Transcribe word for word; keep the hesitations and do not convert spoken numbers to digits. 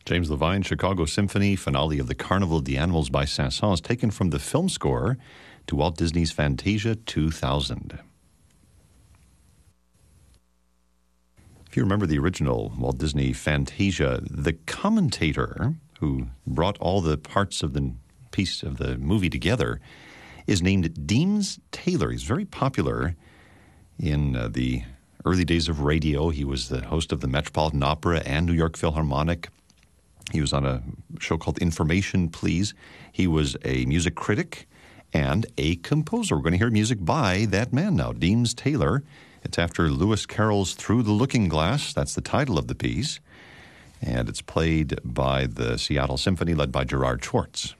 James Levine, Chicago Symphony, finale of the Carnival des Animals by Saint-Saëns, taken from the film score to Walt Disney's Fantasia two thousand. If you remember the original Walt Disney Fantasia, the commentator who brought all the parts of the piece of the movie together is named Deems Taylor. He's very popular in uh, the early days of radio. He was the host of the Metropolitan Opera and New York Philharmonic. He was on a show called Information, Please. He was a music critic and a composer. We're going to hear music by that man now, Deems Taylor. It's after Lewis Carroll's Through the Looking Glass. That's the title of the piece. And it's played by the Seattle Symphony, led by Gerard Schwartz.